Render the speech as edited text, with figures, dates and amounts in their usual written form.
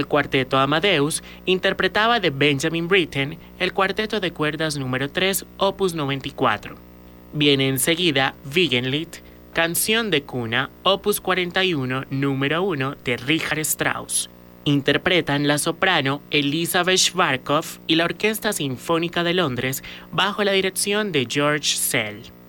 El cuarteto Amadeus interpretaba de Benjamin Britten el cuarteto de cuerdas número 3, opus 94. Viene enseguida Wiegenlied, canción de cuna, opus 41, número 1 de Richard Strauss. Interpretan la soprano Elizabeth Schwarzkopf y la Orquesta Sinfónica de Londres bajo la dirección de George Szell.